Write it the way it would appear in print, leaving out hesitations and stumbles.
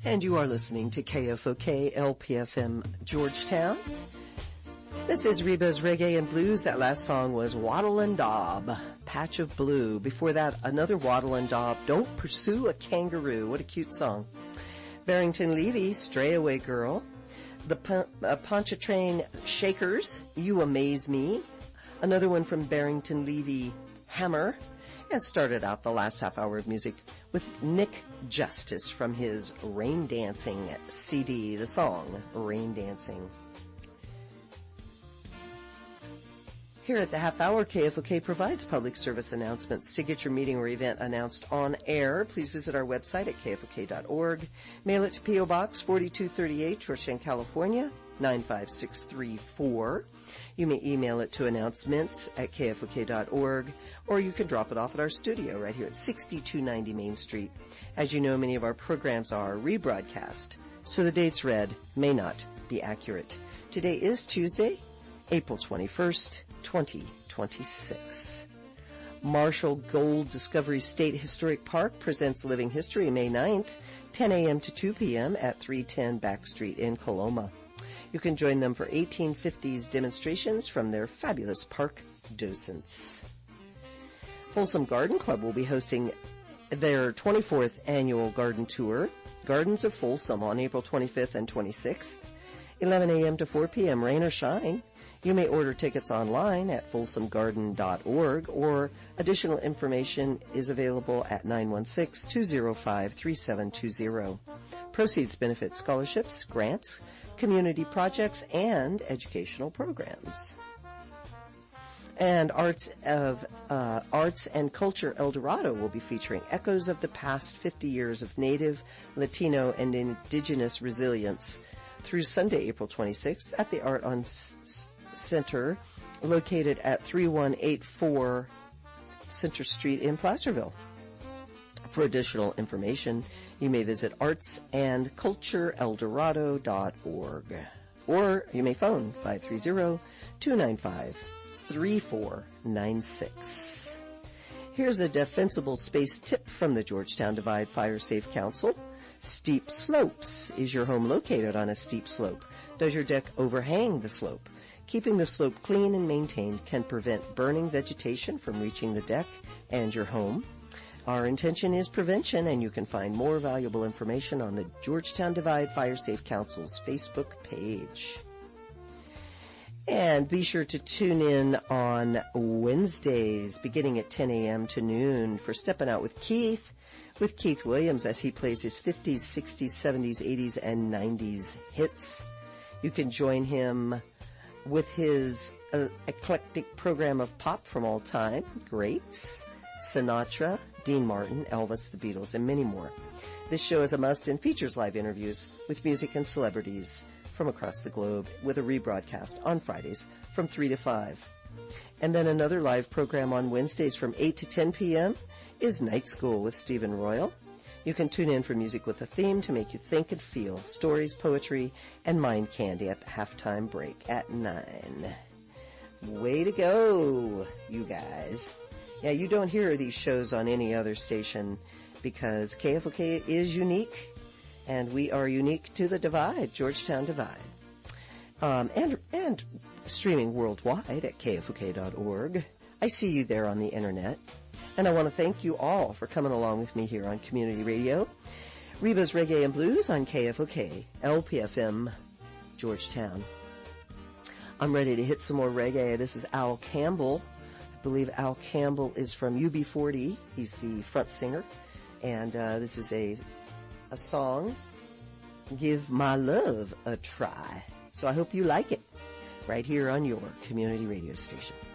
And you are listening to KFOK LPFM Georgetown. This is Reba's Reggae and Blues. That last song was Wattle and Daub, Patch of Blue. Before that, another Wattle and Daub, Don't Pursue a Kangaroo. What a cute song. Barrington Levy, Stray Away Girl. The Pontchartrain Shakers, You Amaze Me. Another one from Barrington Levy, Hammer. And started out the last half hour of music with Nick Justice from his Rain Dancing CD, the song Rain Dancing. Here at the half hour, KFOK provides public service announcements. To get your meeting or event announced on air, please visit our website at kfok.org. Mail it to P.O. Box 4238, Georgetown, California, 95634. You may email it to announcements at kfok.org, or you can drop it off at our studio right here at 6290 Main Street. As you know, many of our programs are rebroadcast, so the dates read may not be accurate. Today is Tuesday, April 21st, 2026. Marshall Gold Discovery State Historic Park presents Living History May 9th, 10 a.m. to 2 p.m. at 310 Back Street in Coloma. You can join them for 1850s demonstrations from their fabulous park docents. Folsom Garden Club will be hosting their 24th annual garden tour, Gardens of Folsom, on April 25th and 26th, 11 a.m. to 4 p.m., rain or shine. You may order tickets online at folsomgarden.org, or additional information is available at 916-205-3720. Proceeds benefit scholarships, grants, community projects, and educational programs. And Arts and Culture El Dorado will be featuring echoes of the past 50 years of Native, Latino, and Indigenous resilience through Sunday, April 26th at the Art on Center, located at 3184 Center Street in Placerville. For additional information, you may visit artsandcultureeldorado.org, or you may phone 530-295-3496. Here's a defensible space tip from the Georgetown Divide Fire Safe Council. Steep slopes. Is your home located on a steep slope? Does your deck overhang the slope? Keeping the slope clean and maintained can prevent burning vegetation from reaching the deck and your home. Our intention is prevention, and you can find more valuable information on the Georgetown Divide Fire Safe Council's Facebook page. And be sure to tune in on Wednesdays beginning at 10 a.m. to noon for Stepping Out with Keith Williams, as he plays his 50s, 60s, 70s, 80s, and 90s hits. You can join him with his eclectic program of pop from all time greats, Sinatra, Dean Martin, Elvis, the Beatles, and many more. This show is a must and features live interviews with music and celebrities from across the globe, with a rebroadcast on Fridays from 3 to 5. And then another live program on Wednesdays from 8 to 10 p.m. is Night School with Stephen Royal. You can tune in for music with a theme to make you think and feel, stories, poetry, and mind candy at the halftime break at 9. Way to go, you guys. Yeah, you don't hear these shows on any other station because KFOK is unique, and we are unique to the Divide, Georgetown Divide. And streaming worldwide at kfok.org. I see you there on the internet. And I want to thank you all for coming along with me here on Community Radio. Reba's Reggae and Blues on KFOK, LPFM, Georgetown. I'm ready to hit some more reggae. This is Al Campbell. I believe Al Campbell is from UB40. He's the front singer. And this is a song, Give My Love a Try. So I hope you like it right here on your community radio station.